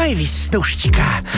давай, Веснушечка,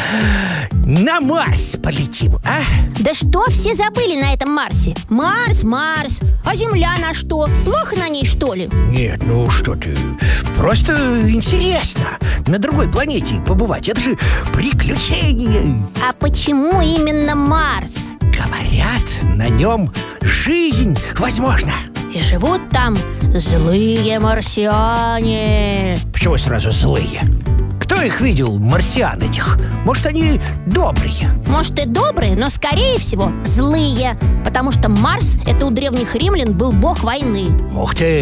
на Марс полетим, а? Да что все забыли на этом Марсе? Марс, Марс. А Земля на что? Плохо на ней, что ли? Нет, ну что ты, просто интересно на другой планете побывать. Это же приключение. А почему именно Марс? Говорят, на нем жизнь возможна. И живут там злые марсиане. Почему сразу злые? Кто их видел, марсиан этих? Может, они добрые? Может, и добрые, но, скорее всего, злые. Потому что Марс — это у древних римлян был бог войны. Ух ты!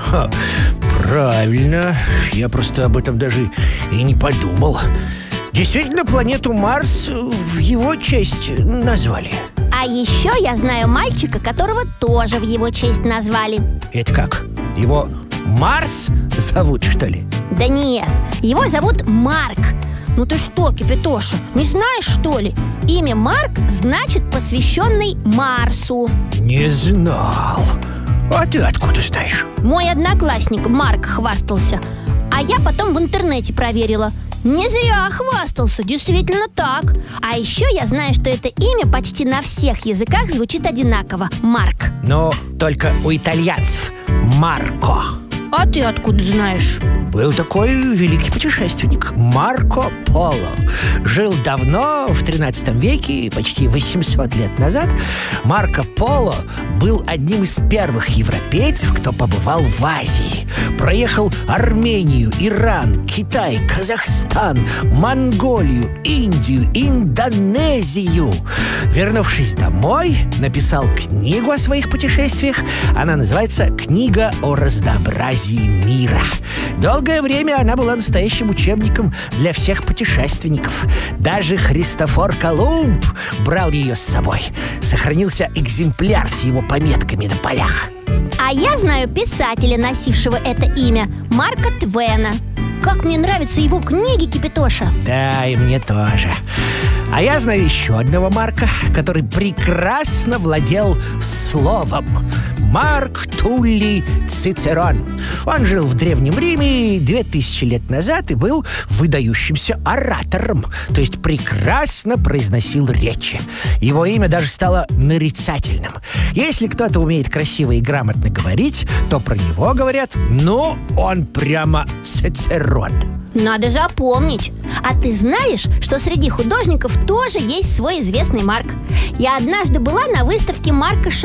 Правильно. Я просто об этом даже и не подумал. Действительно, планету Марс в его честь назвали. А еще я знаю мальчика, которого тоже в его честь назвали. Это как? Его Марс зовут, что ли? Да нет, его зовут Марк. Ну ты что, Кипятоша, не знаешь, что ли? Имя Марк значит посвященный Марсу. Не знал. А ты откуда знаешь? Мой одноклассник Марк хвастался. А я потом в интернете проверила. Не зря хвастался, действительно так. А еще я знаю, что это имя почти на всех языках звучит одинаково. Марк. Но только у итальянцев Марко. А ты откуда знаешь? Был такой великий путешественник Марко Поло. Жил давно, в 13 веке, почти 800 лет назад. Марко Поло был одним из первых европейцев, кто побывал в Азии. Проехал Армению, Иран, Китай, Казахстан, Монголию, Индию, Индонезию. Вернувшись домой, написал книгу о своих путешествиях. Она называется «Книга о разнообразии мира». Долгое время она была настоящим учебником для всех путешественников. Даже Христофор Колумб брал ее с собой. Сохранился экземпляр с его пометками на полях. А я знаю писателя, носившего это имя, Марка Твена. Как мне нравятся его книги, Кипятоша. Да, и мне тоже. А я знаю еще одного Марка, который прекрасно владел словом. Марк Туллий Цицерон. Он жил в Древнем Риме 2000 лет назад и был выдающимся оратором, то есть прекрасно произносил речи. Его имя даже стало нарицательным. Если кто-то умеет красиво и грамотно говорить, то про него говорят: ну, он прямо Цицерон. Надо запомнить. А ты знаешь, что среди художников тоже есть свой известный Марк? Я однажды была на выставке Марка